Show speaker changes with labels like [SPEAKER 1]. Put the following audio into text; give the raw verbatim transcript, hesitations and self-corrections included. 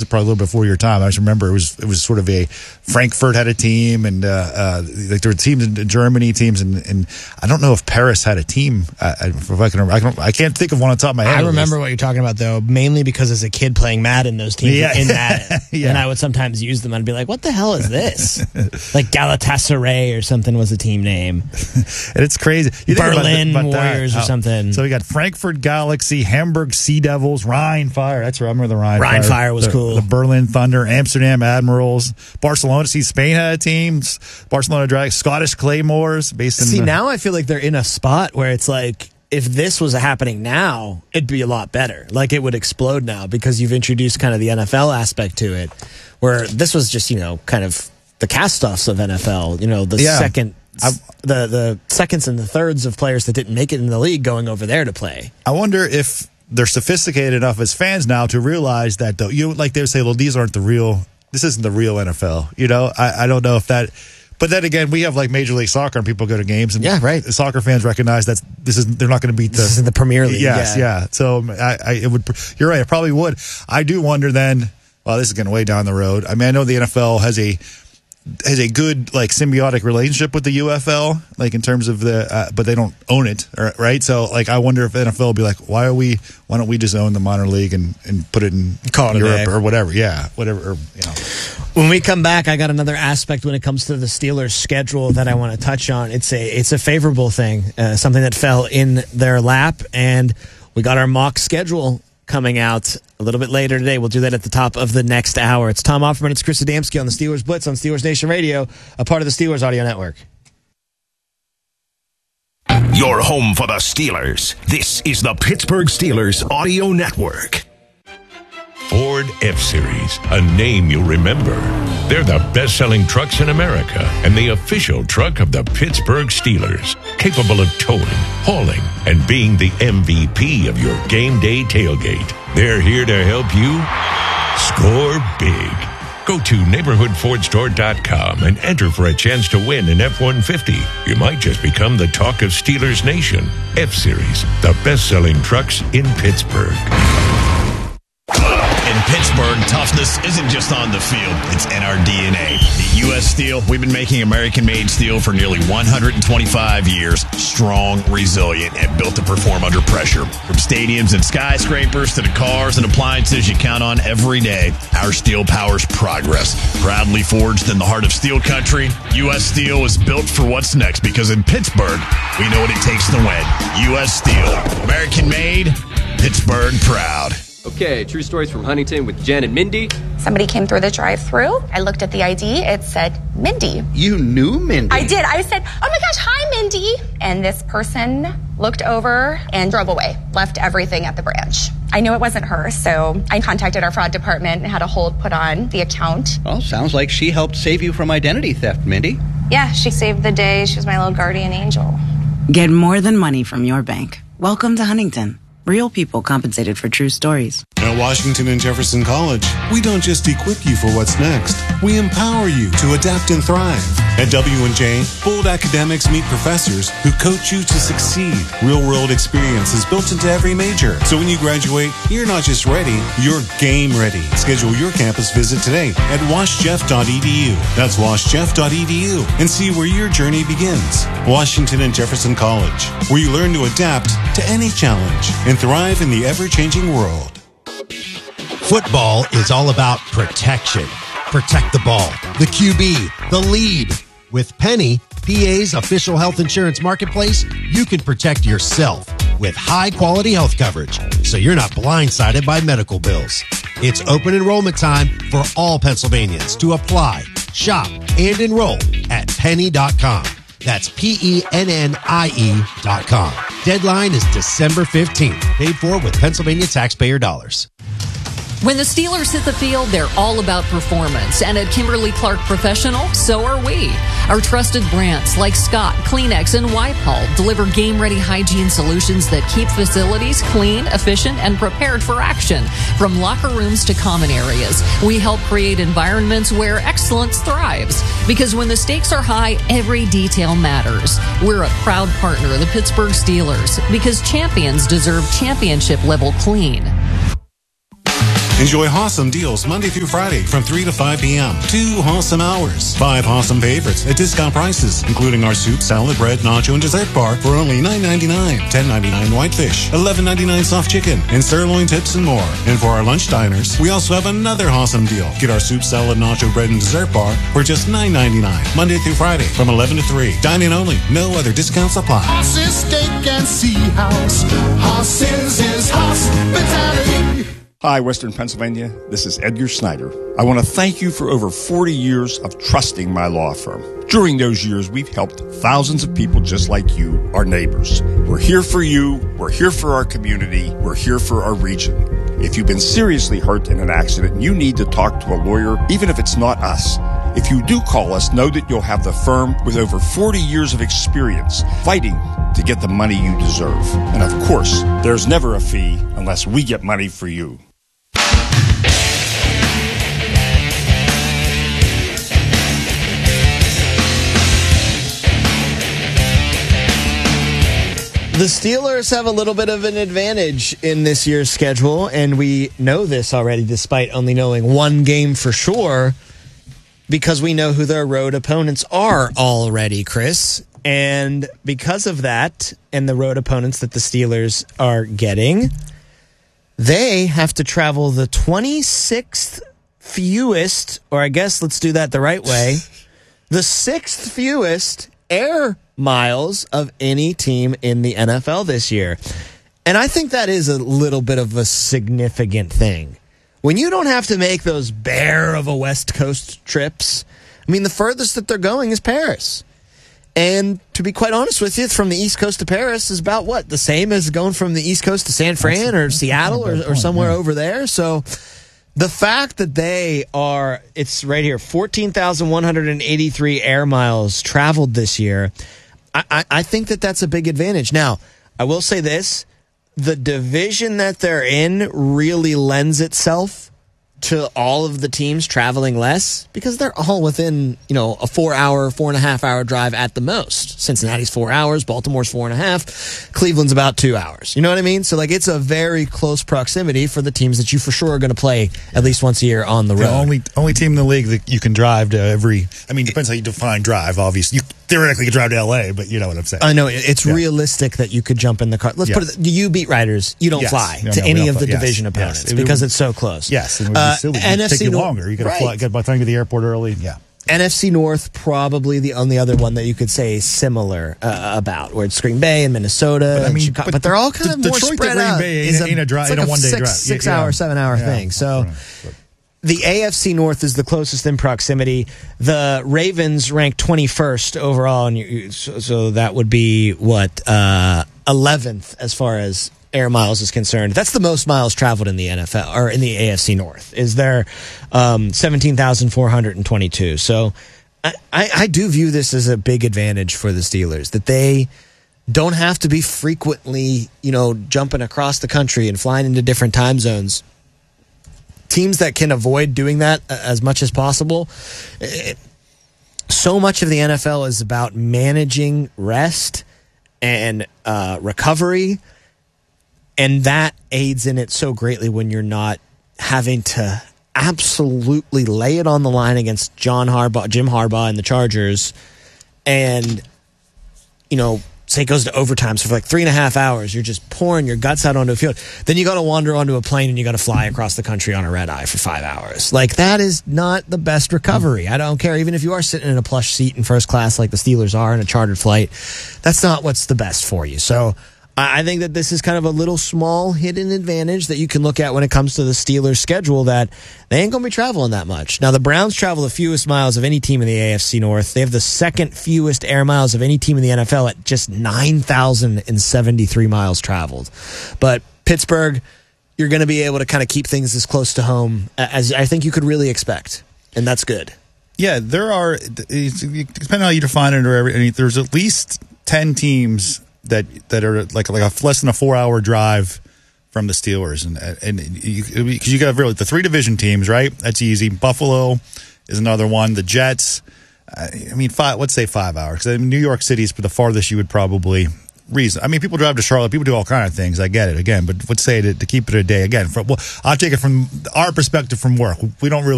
[SPEAKER 1] probably a little before your time. I just remember it was it was sort of a Frankfurt had a team, and uh, uh, like there were teams in Germany, teams, and and I don't know if Paris had a team. Uh, if I can, I, can, I can't think of one on top of my head.
[SPEAKER 2] I remember what you're talking about though, mainly because as a kid playing Madden, those teams
[SPEAKER 1] Yeah.
[SPEAKER 2] were in Madden,
[SPEAKER 1] Yeah.
[SPEAKER 2] and I would sometimes use them. I'd be like, "What the hell is this?" Like Galatasaray or something was a team name.
[SPEAKER 1] And it's crazy. You think about
[SPEAKER 2] Berlin
[SPEAKER 1] that- about that.
[SPEAKER 2] Warriors or
[SPEAKER 1] Oh.
[SPEAKER 2] something.
[SPEAKER 1] So we got Frankfurt Galaxy, Hamburg Sea Devils, Rhine Fire. That's right. I remember the Rhine,
[SPEAKER 2] Rhine
[SPEAKER 1] Fire.
[SPEAKER 2] Fire was
[SPEAKER 1] the,
[SPEAKER 2] cool.
[SPEAKER 1] The Berlin Thunder, Amsterdam Admirals, Barcelona. See, Spain had teams. Barcelona Dragons, Scottish Claymores, based in.
[SPEAKER 2] See,
[SPEAKER 1] the,
[SPEAKER 2] now I feel like they're in a spot where it's like, if this was happening now, it'd be a lot better. Like, it would explode now because you've introduced kind of the N F L aspect to it, where this was just, you know, kind of the cast-offs of N F L, you know, the
[SPEAKER 1] Yeah.
[SPEAKER 2] second, the the seconds and the thirds of players that didn't make it in the league going over there to play.
[SPEAKER 1] I wonder if they're sophisticated enough as fans now to realize that, though, you know, like they would say, well, these aren't the real, this isn't the real N F L. You know, I, I don't know if that. But then again, we have like Major League Soccer, and people go to games, and
[SPEAKER 2] Yeah, right.
[SPEAKER 1] soccer fans recognize that this is they're not going to beat the
[SPEAKER 2] This is the Premier League.
[SPEAKER 1] Yes,
[SPEAKER 2] yeah.
[SPEAKER 1] yeah. So I, I, it would. You're right. It probably would. I do wonder then. Well, this is getting way down the road. I mean, I know the N F L has a has a good like symbiotic relationship with the U F L, like in terms of the, uh, but they don't own it, right? So like, I wonder if N F L will be like, why are we? Why don't we just own the minor league and, and put it in
[SPEAKER 2] Call it a
[SPEAKER 1] Europe
[SPEAKER 2] day.
[SPEAKER 1] or whatever? Yeah, whatever. Or, you know.
[SPEAKER 2] When we come back, I got another aspect when it comes to the Steelers' schedule that I want to touch on. It's a it's a favorable thing, uh, something that fell in their lap, and we got our mock schedule coming out a little bit later today. We'll do that at the top of the next hour. It's Tom Offerman. It's Chris Adamski on the Steelers Blitz on Steelers Nation Radio, a part of the Steelers Audio Network.
[SPEAKER 3] Your home for the Steelers. This is the Pittsburgh Steelers Audio Network.
[SPEAKER 4] Ford F-Series, a name you'll remember. They're the best-selling trucks in America and the official truck of the Pittsburgh Steelers, capable of towing, hauling, and being the M V P of your game day tailgate. They're here to help you score big. Go to neighborhood ford store dot com and enter for a chance to win an F one fifty. You might just become the talk of Steelers Nation. F-Series, the best-selling trucks in Pittsburgh.
[SPEAKER 5] In Pittsburgh, toughness isn't just on the field, it's in our D N A. At U S Steel, we've been making American-made steel for nearly one hundred twenty-five years, strong, resilient, and built to perform under pressure. From stadiums and skyscrapers to the cars and appliances you count on every day, our steel powers progress. Proudly forged in the heart of steel country, U S Steel is built for what's next because in Pittsburgh, we know what it takes to win. U S Steel, American-made, Pittsburgh proud.
[SPEAKER 6] Okay, true stories from Huntington with Jen and Mindy.
[SPEAKER 7] Somebody came through the drive-thru. I looked at the I D. It said Mindy.
[SPEAKER 8] You knew Mindy?
[SPEAKER 7] I did. I said, oh my gosh, hi, Mindy. And this person looked over and drove away, left everything at the branch. I knew it wasn't her, so I contacted our fraud department and had a hold put on the account.
[SPEAKER 8] Well, sounds like she helped save you from identity theft, Mindy.
[SPEAKER 7] Yeah, she saved the day. She was my little guardian angel.
[SPEAKER 9] Get more than money from your bank. Welcome to Huntington. Real people compensated for true stories.
[SPEAKER 10] At Washington and Jefferson College, we don't just equip you for what's next. We empower you to adapt and thrive. At W and J, bold academics meet professors who coach you to succeed. Real-world experience is built into every major. So when you graduate, you're not just ready, you're game ready. Schedule your campus visit today at wash jeff dot e d u. That's wash jeff dot e d u and see where your journey begins. Washington and Jefferson College, where you learn to adapt to any challenge and thrive in the ever-changing world.
[SPEAKER 11] Football is all about protection. Protect the ball, the Q B, the lead. With Penny, P A's official health insurance marketplace, you can protect yourself with high-quality health coverage, so you're not blindsided by medical bills. It's open enrollment time for all Pennsylvanians to apply, shop, and enroll at penny dot com. That's P E N N I E dot com. Deadline is December fifteenth. Paid for with Pennsylvania taxpayer dollars.
[SPEAKER 12] When the Steelers hit the field, they're all about performance. And at Kimberly-Clark Professional, so are we. Our trusted brands like Scott, Kleenex, and Wipe-All deliver game-ready hygiene solutions that keep facilities clean, efficient, and prepared for action. From locker rooms to common areas, we help create environments where excellence thrives. Because when the stakes are high, every detail matters. We're a proud partner of the Pittsburgh Steelers because champions deserve championship-level clean.
[SPEAKER 10] Enjoy awesome deals Monday through Friday from three to five p.m. Two awesome hours. Five awesome favorites at discount prices, including our soup, salad, bread, nacho, and dessert bar for only nine ninety-nine. ten ninety-nine whitefish, eleven ninety-nine soft chicken, and sirloin tips and more. And for our lunch diners, we also have another awesome deal. Get our soup, salad, nacho, bread, and dessert bar for just nine ninety-nine. Monday through Friday from eleven to three. Dine-in only. No other discounts apply.
[SPEAKER 13] Hoss's Steak and Sea House. Hoss's is hospitality.
[SPEAKER 14] Hi, Western Pennsylvania. This is Edgar Snyder. I want to thank you for over forty years of trusting my law firm. During those years, we've helped thousands of people just like you, our neighbors. We're here for you. We're here for our community. We're here for our region. If you've been seriously hurt in an accident and you need to talk to a lawyer, even if it's not us, if you do call us, know that you'll have the firm with over forty years of experience fighting to get the money you deserve. And of course, there's never a fee unless we get money for you.
[SPEAKER 2] The Steelers have a little bit of an advantage in this year's schedule, and we know this already despite only knowing one game for sure, because we know who their road opponents are already, Chris. And because of that, and the road opponents that the Steelers are getting, they have to travel the twenty-sixth fewest, or I guess let's do that the right way, the sixth fewest air miles of any team in the N F L this year. And I think that is a little bit of a significant thing. When you don't have to make those bear of a West Coast trips, I mean, the furthest that they're going is Paris. And to be quite honest with you, from the East Coast to Paris is about what? The same as going from the East Coast to San Fran or Seattle or, or somewhere over there. So the fact that they are, it's right here, fourteen thousand one hundred eighty-three air miles traveled this year. I, I, I think that that's a big advantage. Now, I will say this. The division that they're in really lends itself to all of the teams traveling less because they're all within, you know, a four hour, four and a half hour drive at the most. Cincinnati's four hours, Baltimore's four and a half, Cleveland's about two hours. You know what I mean? So, like, it's a very close proximity for the teams that you for sure are going to play at least once a year on the road.
[SPEAKER 1] The only only team in the league that you can drive to every, I mean, depends how you define drive, obviously. You theoretically could drive to L A, but you know what I'm saying.
[SPEAKER 2] I know. It's yeah. realistic that you could jump in the car. Let's yes. put it, you beat riders, you don't yes. fly no, to no, any of the fly. division yes. opponents yes. because it, it's so close.
[SPEAKER 1] Yes. It would be uh, silly. It would take you longer. You got to
[SPEAKER 2] right.
[SPEAKER 1] fly, get by the time you get to the airport early. Yeah.
[SPEAKER 2] N F C North, probably the only other one that you could say similar uh, about, where it's Green Bay and Minnesota, but, I mean, and Chicago, but, but they're all kind of more
[SPEAKER 1] Detroit
[SPEAKER 2] spread
[SPEAKER 1] Green
[SPEAKER 2] out.
[SPEAKER 1] Bay ain't, ain't a, drive,
[SPEAKER 2] it's like
[SPEAKER 1] a one day
[SPEAKER 2] six,
[SPEAKER 1] drive,
[SPEAKER 2] six
[SPEAKER 1] yeah,
[SPEAKER 2] hour,
[SPEAKER 1] yeah.
[SPEAKER 2] seven hour
[SPEAKER 1] yeah.
[SPEAKER 2] thing. So.
[SPEAKER 1] Right.
[SPEAKER 2] The A F C North is the closest in proximity. The Ravens rank twenty-first overall, and you, so, so that would be what uh, eleventh as far as air miles is concerned. That's the most miles traveled in the N F L or in the A F C North. Is there um, seventeen thousand four hundred twenty-two? So I, I, I do view this as a big advantage for the Steelers that they don't have to be frequently, you know, jumping across the country and flying into different time zones. Teams that can avoid doing that as much as possible. It, so much of the N F L is about managing rest and uh, recovery, and that aids in it so greatly when you're not having to absolutely lay it on the line against John Harbaugh, Jim Harbaugh and the Chargers, and, you know, say it goes to overtime, so for like three and a half hours, you're just pouring your guts out onto a field. Then you got to wander onto a plane and you got to fly across the country on a red eye for five hours. Like, that is not the best recovery. I don't care. Even if you are sitting in a plush seat in first class like the Steelers are in a chartered flight, that's not what's the best for you. So I think that this is kind of a little small hidden advantage that you can look at when it comes to the Steelers' schedule, that they ain't going to be traveling that much. Now, the Browns travel the fewest miles of any team in the A F C North. They have the second fewest air miles of any team in the N F L at just nine thousand seventy-three miles traveled. But Pittsburgh, you're going to be able to kind of keep things as close to home as I think you could really expect, and that's good.
[SPEAKER 1] Yeah, there are, depending on how you define it, or every, there's at least ten teams that that are like like a less than a four hour drive from the Steelers, and and you, because you got really the three division teams, right? That's easy. Buffalo is another one. The Jets, I mean, five. Let's say five hours. Because I mean, New York City is the farthest you would probably reason. I mean, people drive to Charlotte. People do all kind of things. I get it again, but let's say to, to keep it a day again. From, well, I'll take it from our perspective from work. We don't really.